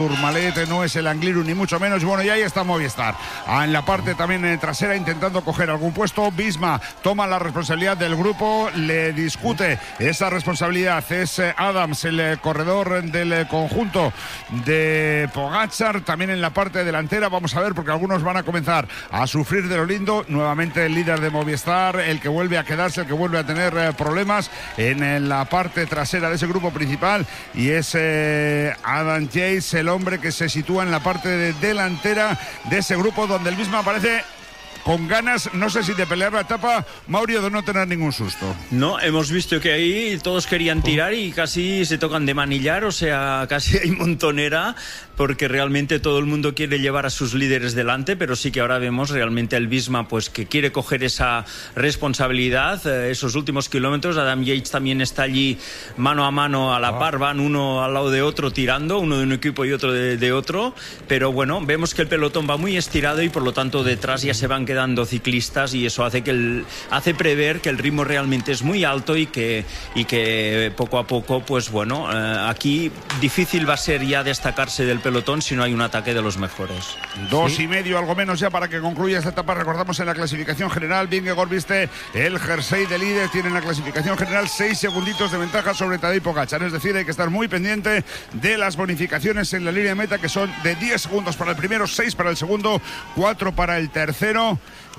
Tourmalet, no es el Angliru ni mucho menos. Bueno, y ahí está Movistar en la parte también trasera intentando coger algún puesto. Visma toma la responsabilidad del grupo, le discute esa responsabilidad, es Adams, el corredor del conjunto de Pogačar. También en la parte delantera vamos a ver, porque algunos van a comenzar a sufrir de lo lindo. Nuevamente el líder de Movistar, el que vuelve a quedarse, el que vuelve a tener problemas en la parte trasera de ese grupo principal, y es Adam Yates, el hombre que se sitúa en la parte delantera de ese grupo, donde el mismo aparece con ganas, no sé si de pelear la etapa, Mauri, de no tener ningún susto. No, hemos visto que ahí todos querían tirar y casi se tocan de manillar, o sea, casi hay montonera, porque realmente todo el mundo quiere llevar a sus líderes delante, pero sí que ahora vemos realmente el Visma pues que quiere coger esa responsabilidad, esos últimos kilómetros. Adam Yates también está allí mano a mano a la par, van uno al lado de otro tirando, uno de un equipo y otro de otro, pero bueno, vemos que el pelotón va muy estirado y por lo tanto detrás ya se van quedando ciclistas, y eso hace hace prever que el ritmo realmente es muy alto y que poco a poco, pues bueno, aquí difícil va a ser ya destacarse del pelotón si no hay un ataque de los mejores. 2,5, algo menos ya para que concluya esta etapa. Recordamos en la clasificación general, Vingegaard viste el jersey de líder, tiene en la clasificación general 6 segunditos de ventaja sobre Tadej Pogačar, es decir, hay que estar muy pendiente de las bonificaciones en la línea de meta, que son de 10 segundos para el primero, 6 para el segundo, 4 para el tercero.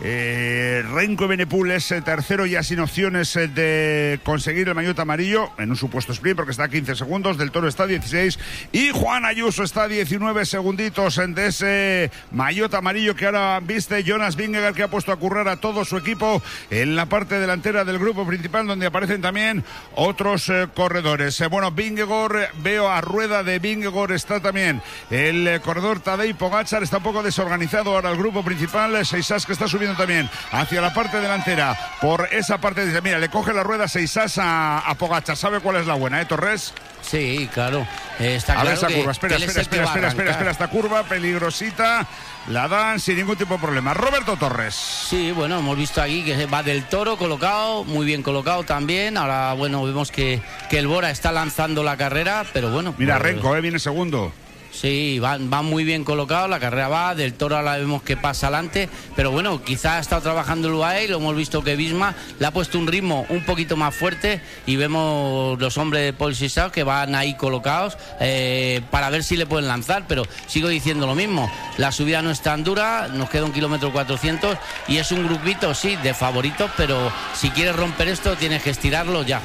Renko Evenepoel es tercero, ya sin opciones de conseguir el maillot amarillo en un supuesto sprint, porque está a 15 segundos, Del Toro está a 16 y Juan Ayuso está a 19 segunditos de ese maillot amarillo que ahora viste Jonas Vingegaard, que ha puesto a currar a todo su equipo en la parte delantera del grupo principal, donde aparecen también otros corredores. Bueno, Vingegaard, veo a rueda de Vingegaard, está también el corredor Tadej Pogačar, está un poco desorganizado ahora el grupo principal. Seisas, que está subiendo también hacia la parte delantera por esa parte, dice, mira, le coge la rueda Seisas a Pogačar, ¿sabe cuál es la buena, Torres? Sí, claro, está a claro ver esa que, curva, espera, esta curva peligrosita, la dan sin ningún tipo de problema. Roberto Torres. Sí, bueno, hemos visto aquí que va Del Toro colocado, muy bien colocado también. Ahora, bueno, vemos que el Bora está lanzando la carrera, pero bueno. Mira, Renko, viene segundo. Sí, van muy bien colocados, la carrera va, Del Toro ahora vemos que pasa adelante, pero bueno, quizás ha estado trabajando el UAE, lo hemos visto que Visma le ha puesto un ritmo un poquito más fuerte, y vemos los hombres de Paul Sissao que van ahí colocados para ver si le pueden lanzar, pero sigo diciendo lo mismo, la subida no es tan dura, nos queda 1 kilómetro 400 y es un grupito, sí, de favoritos, pero si quieres romper esto tienes que estirarlo ya.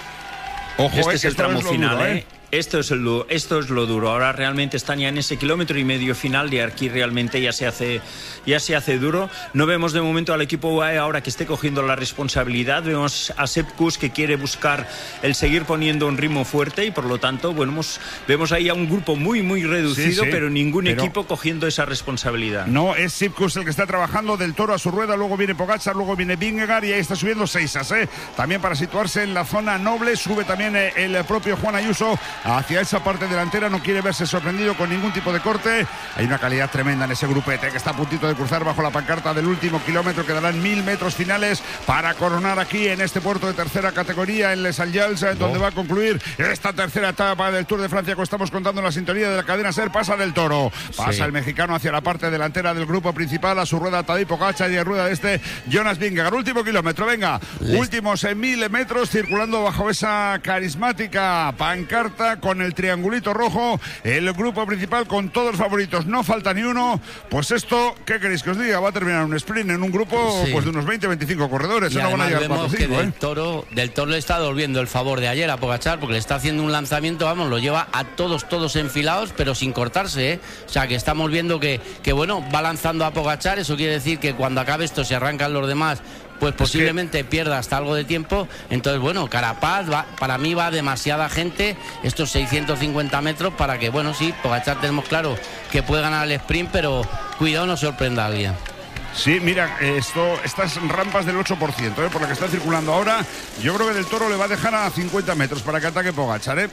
Ojo, este es el tramo final, Esto es lo duro. Ahora realmente están ya en ese 1,5 kilómetros final, y aquí realmente ya se hace duro. No vemos de momento al equipo UAE ahora que esté cogiendo la responsabilidad. Vemos a Sepp Kuss que quiere buscar el seguir poniendo un ritmo fuerte, y por lo tanto, bueno, vemos ahí a un grupo muy muy reducido, sí, pero ningún equipo cogiendo esa responsabilidad. No, es Sepp Kuss el que está trabajando, Del Toro a su rueda, luego viene Pogačar, luego viene Vingegaard, y ahí está subiendo Seisas, también para situarse en la zona noble. Sube también el propio Juan Ayuso hacia esa parte delantera, no quiere verse sorprendido con ningún tipo de corte. Hay una calidad tremenda en ese grupete que está a puntito de cruzar bajo la pancarta del último kilómetro. Quedarán 1000 metros finales para coronar aquí en este puerto de tercera categoría en Les Allials, donde va a concluir esta tercera etapa del Tour de Francia, que estamos contando en la sintonía de la cadena SER. Pasa Del Toro, pasa el mexicano hacia la parte delantera del grupo principal, a su rueda Tadej Pogačar y a rueda de este Jonas Vingegaard. Último kilómetro, venga, últimos 1000 metros circulando bajo esa carismática pancarta con el triangulito rojo, el grupo principal con todos los favoritos, no falta ni uno. Pues esto, ¿qué queréis que os diga? Va a terminar un sprint en un grupo pues de unos 20-25 corredores, y no van a llegar vemos 4 o 5, que Del Toro le está devolviendo el favor de ayer a Pogačar, porque le está haciendo un lanzamiento, vamos, lo lleva a todos enfilados, pero sin cortarse, o sea que estamos viendo que bueno, va lanzando a Pogačar. Eso quiere decir que cuando acabe esto, se arrancan los demás, pues posiblemente pierda hasta algo de tiempo. Entonces, bueno, Carapaz, para mí va demasiada gente, estos 650 metros, para que, bueno, sí, Pogačar tenemos claro que puede ganar el sprint, pero cuidado no sorprenda a alguien. Sí, mira, estas rampas del 8%, por la que está circulando ahora, yo creo que Del Toro le va a dejar a 50 metros para que ataque Pogačar,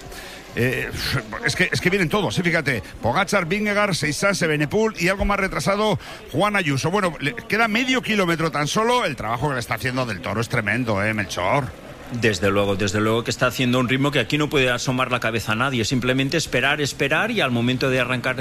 es que vienen todos, fíjate, Pogačar, Vingegaard, Seisas, Evenepoel y algo más retrasado Juan Ayuso. Bueno, le queda medio kilómetro tan solo. El trabajo que le está haciendo Del Toro es tremendo, Melchor. Desde luego que está haciendo un ritmo que aquí no puede asomar la cabeza a nadie, simplemente esperar y al momento de arrancar